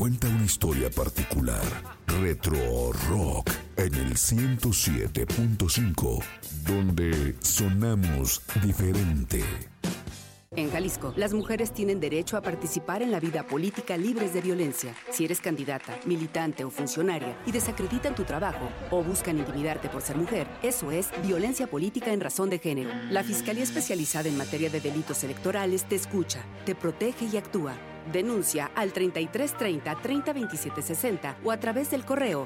cuenta una historia particular. Retro Rock en el 107.5, donde sonamos diferente. En Jalisco, las mujeres tienen derecho a participar en la vida política libres de violencia. Si eres candidata, militante o funcionaria y desacreditan tu trabajo o buscan intimidarte por ser mujer, eso es violencia política en razón de género. La Fiscalía Especializada en Materia de Delitos Electorales te escucha, te protege y actúa. Denuncia al 3330 302760 o a través del correo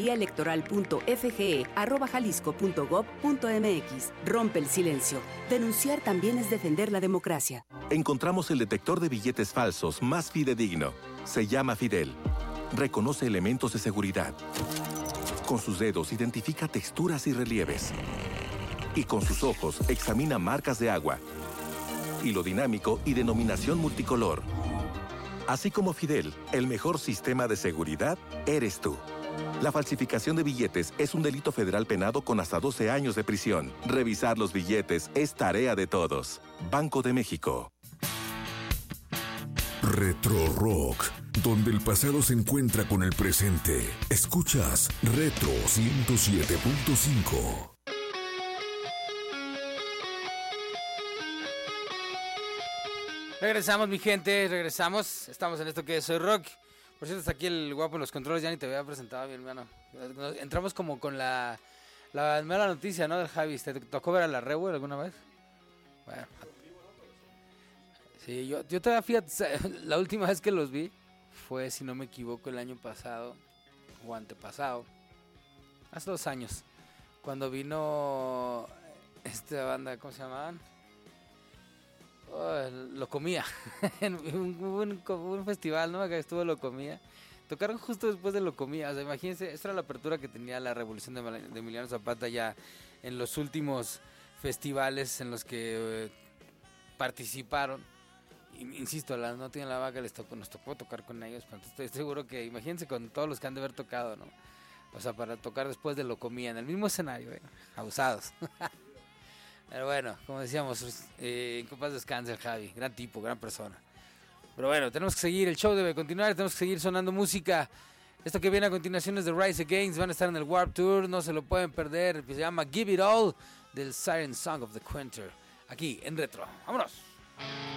fiscaliaelectoral.fge@jalisco.gov.mx. Rompe el silencio. Denunciar también es defender la democracia. Encontramos el detector de billetes falsos más fidedigno. Se llama Fidel. Reconoce elementos de seguridad. Con sus dedos identifica texturas y relieves. Y con sus ojos examina marcas de agua, hilo dinámico y denominación multicolor. Así como Fidel, el mejor sistema de seguridad eres tú. La falsificación de billetes es un delito federal penado con hasta 12 años de prisión. Revisar los billetes es tarea de todos. Banco de México. Retro Rock, donde el pasado se encuentra con el presente. Escuchas Retro 107.5. Regresamos, mi gente, regresamos. Estamos en esto que es Soy Rock. Por cierto, está aquí el guapo en los controles. Ya ni te había presentado, mi hermano. Entramos como con la mala noticia, ¿no? Del Javi. ¿Te tocó ver a la Rebu alguna vez? Bueno. Sí, yo todavía, fíjate, la última vez que los vi fue, si no me equivoco, el año pasado o antepasado. Hace 2 años. Cuando vino esta banda, ¿cómo se llamaban? Lo Comía. Hubo un festival, ¿no? Acá estuvo Lo Comía. Tocaron justo después de Lo Comía. O sea, imagínense, esta era la apertura que tenía la revolución de Emiliano Zapata ya en los últimos festivales en los que participaron. Insisto, No Tienen la Vaca nos tocó tocar con ellos. Pero estoy seguro que, imagínense con todos los que han de haber tocado, ¿no? O sea, para tocar después de Lo Comía en el mismo escenario, abusados. Pero bueno, como decíamos, en paz descanse el Javi, gran tipo, gran persona. Pero bueno, tenemos que seguir, el show debe continuar, tenemos que seguir sonando música. Esto que viene a continuación es The Rise Against, van a estar en el Warped Tour, no se lo pueden perder, se llama Give It All, del Siren Song of the Quinter, aquí en Retro. ¡Vámonos!